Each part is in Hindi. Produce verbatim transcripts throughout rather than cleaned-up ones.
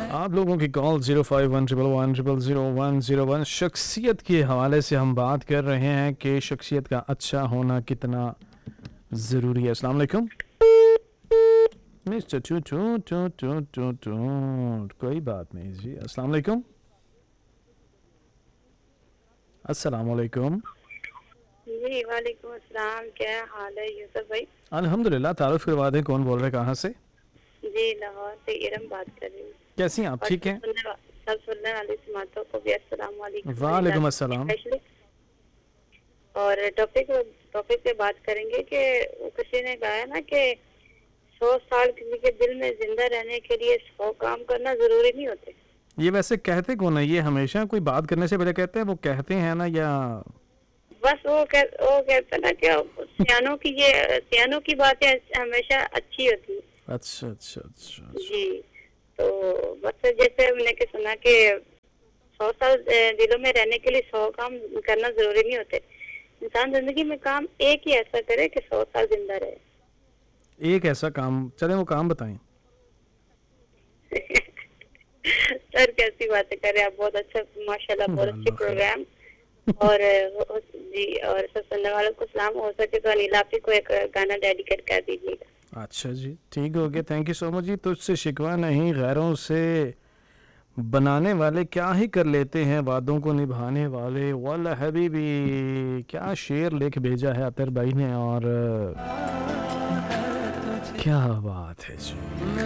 आप लोगों की call zero five one triple one triple zero one zero one. शख्सियत के हवाले से हम बात कर रहे हैं कि शख्सियत का अच्छा होना कितना ज़रूरी है। अस्सलाम वालेकुम mister to to to to to to कोई बात नहीं जी। अस्सलाम वालेकुम। अस्सलाम वालेकुम। जी वालेकुम अस्सलाम। क्या हाल है यूसुफ भाई? अल्हम्दुलिल्लाह। तारुफ करवा दें, कौन बोल रहे हैं, कहाँ से? जी लाहौर से इरम बात कर रही हूँ। कैसी हैं आप? ठीक हैं? सब सुनने वाले समातों को भी अस्सलाम वालेकुम। वालेकुम अस्सलाम। और टॉपिक टॉपिक पे बात करेंगे कि किसी ने कहा है ना कि सौ साल किसी के दिल में जिंदा रहने के लिए सौ काम करना जरूरी नहीं होते। ये वैसे कहते कौन है? ये हमेशा कोई बात करने से पहले कहते हैं, वो कहते हैं ना, या बस वो कह, वो कहते हैं ना कि सियानों की ये सियानों की बातें हमेशा अच्छी होती है। अच्छा अच्छा अच्छा, अच्छा। जी, तो बस जैसे हमने के सुना कि सौ साल दिलों में रहने के लिए सौ काम करना जरूरी नहीं होते। इंसान जिंदगी में काम एक ही ऐसा करे कि सौ साल जिंदा रहे। एक ऐसा काम, चले वो काम बताएं। सर कैसी बातें करें आप, बहुत अच्छा माशाल्लाह, बहुत अच्छे प्रोग्राम। और जी, और सब सुनने वालों को सलाम। हो सके तो अनिल आपी को एक गाना डेडिकेट कर दीजिएगा। अच्छा जी, ठीक हो गया, थैंक यू सो मच जी। तुझसे शिकवा नहीं, गैरों से बनाने वाले क्या ही कर लेते हैं, वादों को निभाने वाले। वाला हबीबी, क्या शेर लिख भेजा है अतर भाई ने, और क्या बात है जी।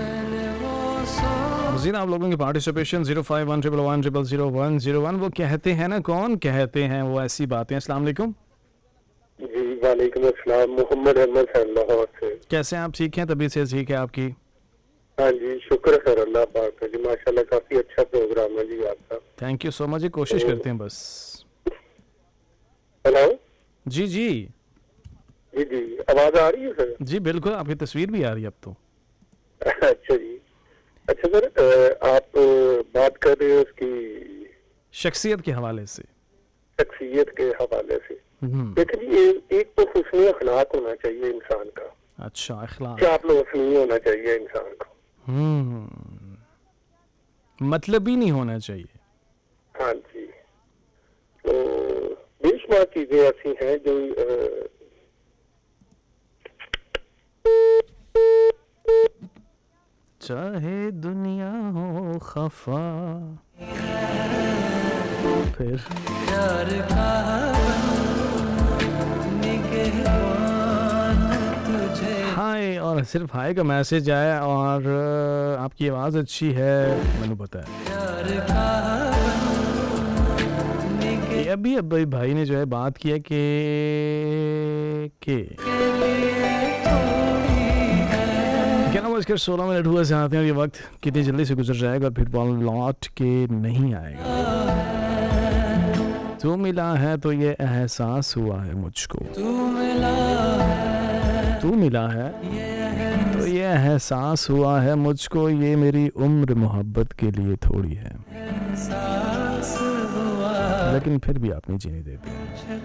मज़ीद आप लोगों की participation zero five one triple one triple zero one zero one. वो कहते हैं ना, कौन कहते हैं वो ऐसी बातें। अस्सलाम वालेकुम। जी वालेकुम अस्सलाम। मोहम्मद अहमद सर लाहौर से। कैसे हैं आप? ठीक हैं? तबीयत से ठीक है आपकी? हाँ जी, शुक्र सर अल्लाह पाक का जी, माशाल्लाह काफी अच्छा प्रोग्राम है जी आपका। थैंक यू सो मच जी, कोशिश तो, करते हैं बस। हेलो जी जी जी जी, आवाज आ रही है सर? जी बिल्कुल, आपकी तस्वीर भी आ रही है अब तो। अच्छा जी, अच्छा सर, आप बात कर रहे हो उसकी शख्सियत के हवाले से, शख्सियत के हवाले से। देखिए, एक तो हुस्न अखलाक होना चाहिए इंसान का। अच्छा, अखलाक, चापलूसी होना चाहिए इंसान को। हम्म, मतलब ही नहीं होना चाहिए। हाँ जी, तो बेशुमार चीजें ऐसी हैं जो आ, चाहे दुनिया हो खफा, फिर प्यार का तुझे हाय, और सिर्फ हाय का मैसेज आया, और आपकी आवाज़ अच्छी है, मैंने पता है। ये अभी अभी भाई ने जो है बात किया कि के ग्यारह बजकर सोलह मिनट हुए से आते हैं, ये वक्त कितनी जल्दी से गुजर जाएगा और फिर बॉल लौट के नहीं आएगा। तू मिला है तो ये एहसास हुआ है मुझको, तू मिला तू मिला है तो ये एहसास हुआ है मुझको, ये मेरी उम्र मोहब्बत के लिए थोड़ी है, लेकिन फिर भी आप नहीं जीने देते।